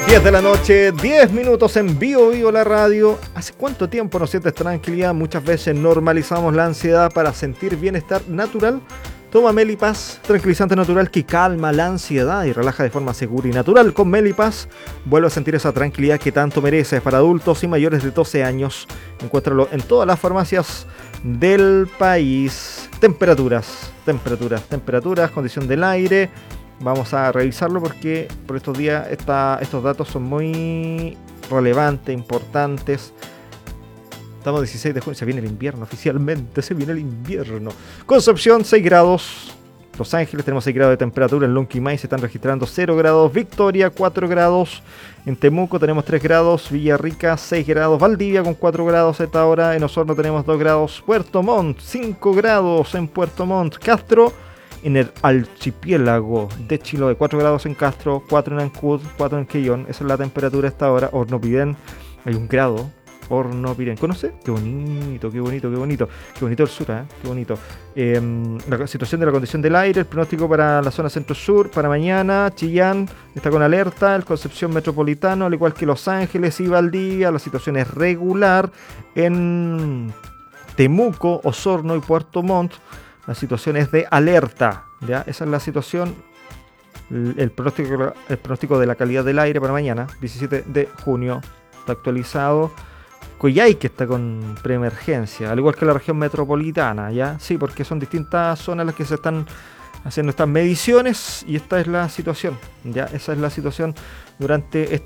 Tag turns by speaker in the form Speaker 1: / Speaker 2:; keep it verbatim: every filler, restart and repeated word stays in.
Speaker 1: diez de la noche, diez minutos en Vivo Vivo la radio. ¿Hace cuánto tiempo no sientes tranquilidad? Muchas veces normalizamos la ansiedad para sentir bienestar natural. Toma Melipaz, tranquilizante natural que calma la ansiedad y relaja de forma segura y natural. Con Melipaz vuelve a sentir esa tranquilidad que tanto mereces. Para adultos y mayores de doce años. Encuéntralo en todas las farmacias del país. Temperaturas, temperaturas, temperaturas, condición del aire. Vamos a revisarlo porque por estos días esta, estos datos son muy relevantes, importantes. Estamos dieciséis de junio, se viene el invierno oficialmente, se viene el invierno. Concepción, seis grados. Los Ángeles tenemos seis grados de temperatura. En Lonquimay se están registrando cero grados. Victoria, cuatro grados. En Temuco tenemos tres grados. Villarrica, seis grados. Valdivia con cuatro grados a esta hora. En Osorno tenemos dos grados. Puerto Montt, cinco grados en Puerto Montt. Castro, en el archipiélago de Chiloé, cuatro grados en Castro, cuatro en Ancud, cuatro en Quellón. Esa es la temperatura a esta hora. Hornopirén, hay un grado. Hornopirén, ¿conoce? Qué bonito, qué bonito, qué bonito. Qué bonito el sur, ¿eh? Qué bonito. Eh, la situación de la condición del aire, el pronóstico para la zona centro-sur, para mañana. Chillán está con alerta, el Concepción Metropolitano, al igual que Los Ángeles y Valdivia. La situación es regular. En Temuco, Osorno y Puerto Montt, la situación es de alerta, ¿ya? Esa es la situación, el, el, pronóstico, el pronóstico de la calidad del aire para mañana, diecisiete de junio, está actualizado. Coyhaique está con preemergencia, al igual que la región metropolitana, ¿ya? Sí, porque son distintas zonas las que se están haciendo estas mediciones y esta es la situación, ¿ya? Esa es la situación durante este